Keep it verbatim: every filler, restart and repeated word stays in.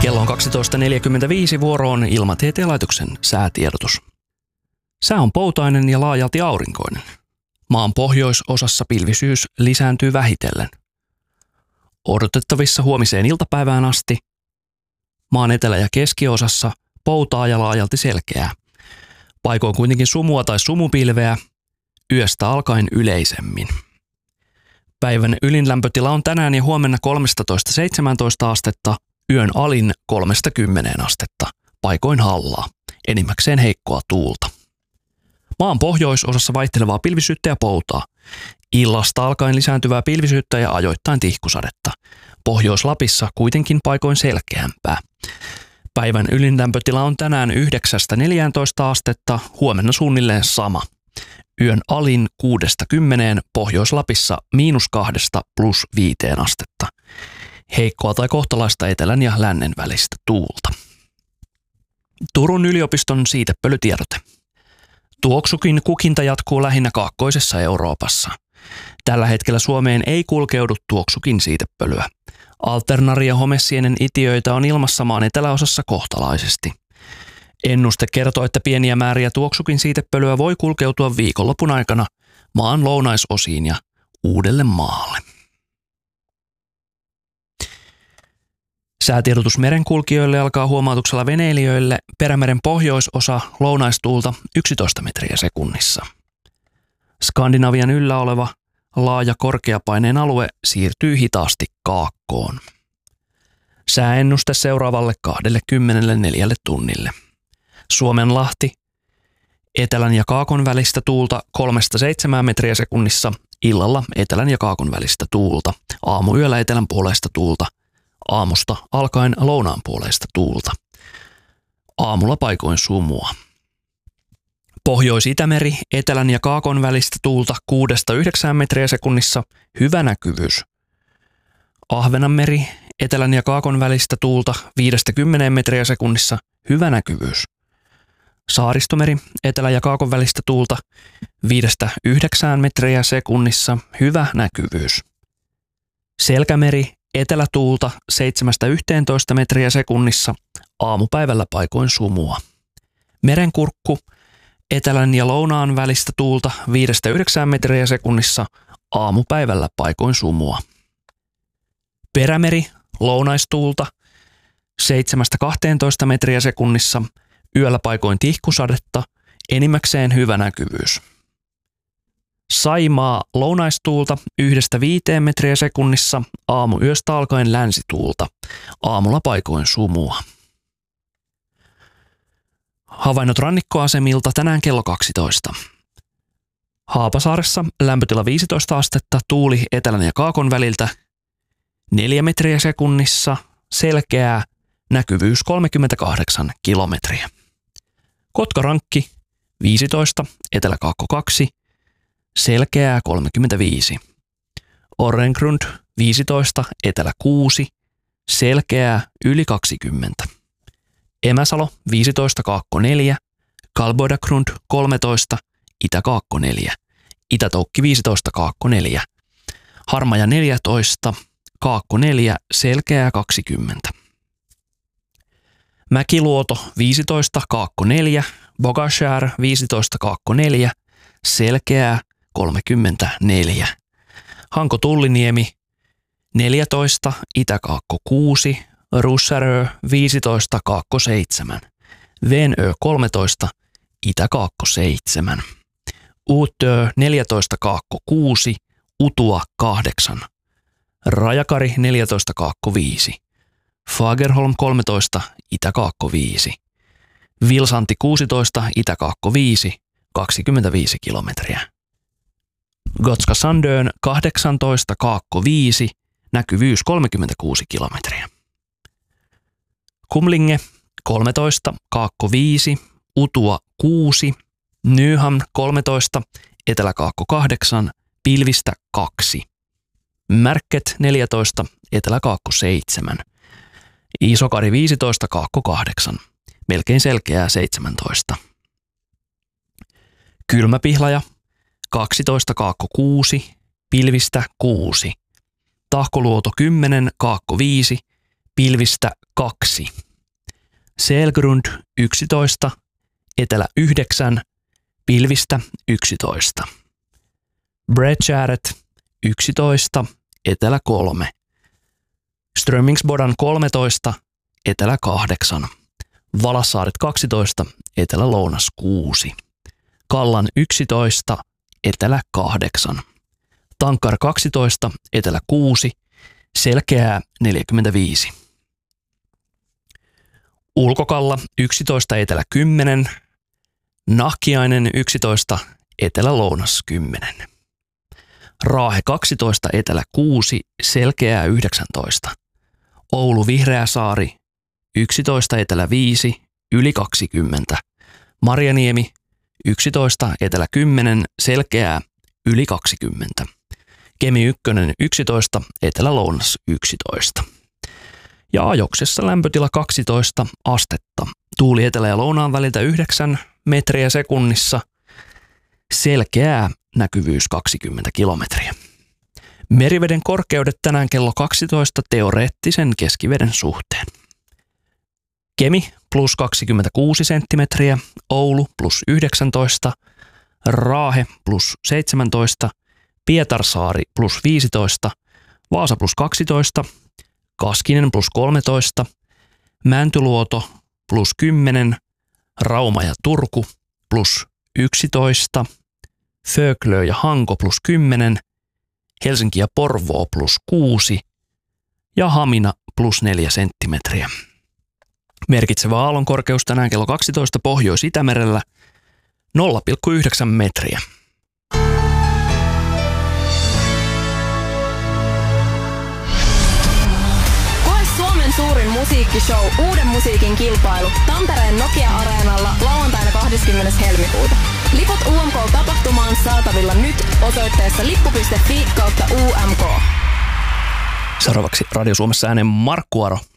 Kello on kaksitoista neljäkymmentäviisi, vuoroon Ilmatieteen laitoksen säätiedotus. Sää on poutainen ja laajalti aurinkoinen. Maan pohjoisosassa pilvisyys lisääntyy vähitellen. Odotettavissa huomiseen iltapäivään asti. Maan etelä- ja keskiosassa poutaa ja laajalti selkeää. Paikoin kuitenkin sumua tai sumupilveä, yöstä alkaen yleisemmin. Päivän ylin lämpötila on tänään ja huomenna kolmetoista seitsemäntoista astetta, yön alin kolmesta kymmeneen astetta, paikoin hallaa, enimmäkseen heikkoa tuulta. Maan pohjoisosassa vaihtelevaa pilvisyyttä ja poutaa. Illasta alkaen lisääntyvää pilvisyyttä ja ajoittain tihkusadetta. Pohjois-Lapissa kuitenkin paikoin selkeämpää. Päivän ylin lämpötila on tänään yhdeksästä neljääntoista astetta, huomenna suunnilleen sama. Yön alin kuudesta kymmeneen, Pohjois-Lapissa miinus kahdesta plus viiteen astetta. Heikkoa tai kohtalaista etelän ja lännen välistä tuulta. Turun yliopiston siitepölytiedote. Tuoksukin kukinta jatkuu lähinnä kaakkoisessa Euroopassa. Tällä hetkellä Suomeen ei kulkeudu tuoksukin siitepölyä. Alternaria homesienen itiöitä on ilmassa maan eteläosassa kohtalaisesti. Ennuste kertoo, että pieniä määriä tuoksukin siitepölyä voi kulkeutua viikonlopun aikana maan lounaisosiin ja Uudelle Maalle. Säätiedotus merenkulkijoille alkaa huomautuksella veneilijöille. Perämeren pohjoisosa lounaistuulta yksitoista metriä sekunnissa. Skandinavian yllä oleva laaja korkeapaineen alue siirtyy hitaasti kaakkoon. Sääennuste seuraavalle kaksikymmentäneljä tunnille. Suomenlahti, etelän ja kaakon välistä tuulta kolmesta seitsemään metriä sekunnissa, illalla etelän ja kaakon välistä tuulta, aamuyöllä etelän puoleista tuulta, aamusta alkaen lounaan puoleista tuulta. Aamulla paikoin sumua. Pohjois-Itämeri, etelän ja kaakon välistä tuulta kuudesta yhdeksään metriä sekunnissa, hyvä näkyvyys. Ahvenanmeri, etelän ja kaakon välistä tuulta viidestä kymmeneen metriä sekunnissa, hyvä näkyvyys. Saaristomeri, etelä- ja kaakon välistä tuulta viidestä yhdeksään metriä sekunnissa, hyvä näkyvyys. Selkämeri, etelätuulta seitsemästä yhteentoista metriä sekunnissa, aamupäivällä paikoin sumua. Merenkurkku, etelän ja lounaan välistä tuulta viidestä yhdeksään metriä sekunnissa, aamupäivällä paikoin sumua. Perämeri, lounaistuulta seitsemästä kahteentoista metriä sekunnissa, yöllä paikoin tihkusadetta, enimmäkseen hyvä näkyvyys. Saimaa, lounaistuulta yhdestä viiteen metriä sekunnissa, aamuyöstä alkaen länsituulta, aamulla paikoin sumua. Havainnot rannikkoasemilta tänään kello kaksitoista. Haapasaaressa lämpötila viisitoista astetta, tuuli etelän ja kaakon väliltä neljä metriä sekunnissa, selkeää, näkyvyys kolmekymmentäkahdeksan kilometriä. Kotkarankki viisitoista, etelä-kaakko kaksi, selkeää kolmekymmentäviisi. Orrengrund viisitoista, etelä kuusi, selkeää yli kaksikymmentä. Emäsalo viisitoista, kaakko neljä, Kalbodagrund kolmetoista, itä-kaakko neljä, Itätoukki viisitoista, kaakko neljä, Harmaja neljätoista, kaakko neljä, selkeää kaksikymmentä. Mäkiluoto viisitoista, kaakko neljä, Bogashär viisitoista, kaakko neljä, selkeää kolmekymmentäneljä. Hanko Tulliniemi neljätoista, itä-kaakko kuusi, Russärö viisitoista, kaakko seitsemän, Venö kolmetoista, itä-kaakko seitsemän, Uutö neljätoista, kaakko kuusi, Utua kahdeksan, Rajakari neljätoista, kaakko viisi, Fagerholm kolmetoista, itä-kaakko viisi, Vilsanti kuusitoista, itä-kaakko viisi, kaksikymmentäviisi kilometriä. Gotska Sandön kahdeksantoista, kaakko viisi, näkyvyys kolmekymmentäkuusi kilometriä. Kumlinge kolmetoista, kaakko viisi, Utua kuusi, Nyhamn kolmetoista, etelä-kaakko kahdeksan, pilvistä kaksi. Märket neljätoista, etelä-kaakko seitsemän. Isokari viisitoista, kaakko kahdeksan, melkein selkeää seitsemäntoista. Kylmäpihlaja kaksitoista, kaakko kuusi, pilvistä kuusi. Tahkoluoto kymmenen, kaakko viisi, pilvistä kaksi. Selgrund yksitoista, etelä yhdeksän, pilvistä yksitoista. Bredskäret yksitoista, etelä kolme. Strömingsbodan kolmetoista, etelä kahdeksan. Valassaaret kaksitoista, etelä lounas kuusi. Kallan yksitoista, etelä kahdeksan. Tankar kaksitoista, etelä kuusi. Selkeää neljäkymmentäviisi. Ulkokalla yksitoista, etelä kymmenen. Nahkiainen yksitoista, etelä lounas kymmenen. Raahe kaksitoista, etelä kuusi, selkeää yhdeksäntoista. Oulu Vihreäsaari yksitoista, etelä viisi, yli kaksikymmentä. Marjaniemi yksitoista, etelä kymmenen, selkeää yli kaksikymmentä. Kemi ykkönen yksitoista, etelä lounas yksitoista. Ja ajoksessa lämpötila kaksitoista astetta. Tuuli etelä ja lounaan väliltä yhdeksän metriä sekunnissa. Selkeää näkyvyys kaksikymmentä kilometriä. Meriveden korkeudet tänään kello kaksitoista teoreettisen keskiveden suhteen. Kemi plus kaksikymmentäkuusi senttimetriä, Oulu plus yhdeksäntoista, Raahe plus seitsemäntoista, Pietarsaari plus viisitoista, Vaasa plus kaksitoista, Kaskinen plus kolmetoista, Mäntyluoto plus kymmenen, Rauma ja Turku plus yksitoista, Föglö ja Hanko plus kymmenen, Helsinki ja Porvoo plus kuusi ja Hamina plus neljä senttimetriä. Merkitsevä aallon korkeus tänään kello kaksitoista Pohjois-Itämerellä nolla pilkku yhdeksän metriä. Koe Suomen suurin musiikkishow Uuden musiikin kilpailu Tampereen Nokia-areenalla lauantaina kahdeskymmenes helmikuuta. Liput U M K-tapahtumaan saatavilla nyt osoitteessa lippu piste fi kautta U M K. Seuraavaksi Radio Suomessa äänen Markku Aro.